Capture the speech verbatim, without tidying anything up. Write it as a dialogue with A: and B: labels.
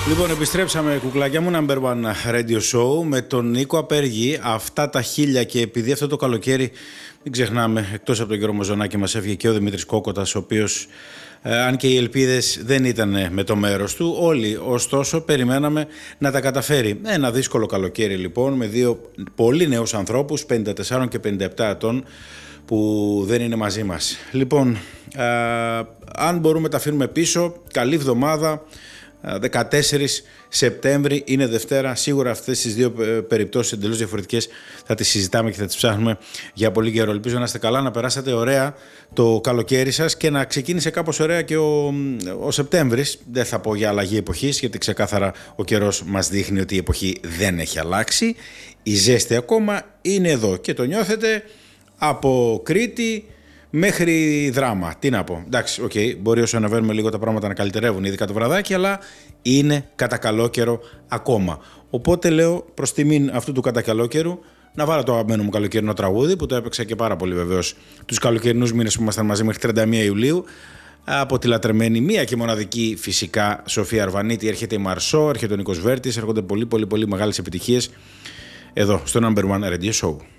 A: Λοιπόν, επιστρέψαμε, κουκλάκια μου, Number One Radio Show με τον Νίκο Απέργη. Αυτά τα χίλια, και επειδή αυτό το καλοκαίρι, μην ξεχνάμε, εκτός από τον κύριο Μοζονάκη, μας έφυγε και ο Δημήτρης Κόκοτας, ο οποίος, ε, αν και οι ελπίδες δεν ήταν με το μέρος του, όλοι ωστόσο περιμέναμε να τα καταφέρει. Ένα δύσκολο καλοκαίρι λοιπόν, με δύο πολύ νέους ανθρώπους, πενήντα τέσσερα και πενήντα επτά ετών, που δεν είναι μαζί μας. Λοιπόν, ε, αν μπορούμε τα αφήνουμε πίσω, καλή εβδομάδα. δεκατέσσερις Σεπτέμβρη είναι Δευτέρα. Σίγουρα αυτές τις δύο περιπτώσεις εντελώς διαφορετικές θα τις συζητάμε και θα τις ψάχνουμε για πολύ καιρό. Ελπίζω να είστε καλά, να περάσατε ωραία το καλοκαίρι σας και να ξεκίνησε κάπως ωραία και ο, ο Σεπτέμβρης. Δεν θα πω για αλλαγή εποχής, γιατί ξεκάθαρα ο καιρός μας δείχνει ότι η εποχή δεν έχει αλλάξει. Η ζέστη ακόμα είναι εδώ και το νιώθετε από Κρήτη μέχρι Δράμα. Τι να πω. Εντάξει, οκ, okay, μπορεί όσο αναβαίνουμε λίγο τα πράγματα να καλυτερεύουν, ειδικά το βραδάκι, αλλά είναι κατά καλό καιρό ακόμα. Οπότε λέω, προς τιμήν αυτού του κατά καλό καιρού, να βάλω το αγαπημένο μου καλοκαιρινό τραγούδι, που το έπαιξα και πάρα πολύ βεβαίως τους καλοκαιρινούς μήνες που ήμασταν μαζί μέχρι τριάντα μία Ιουλίου, από τη λατρεμένη μία και μοναδική φυσικά Σοφία Αρβανίτη. Έρχεται η Μαρσό, έρχεται ο Νίκος Βέρτης, έρχονται πολύ πολύ πολύ μεγάλες επιτυχίες εδώ στο Number One Radio Show.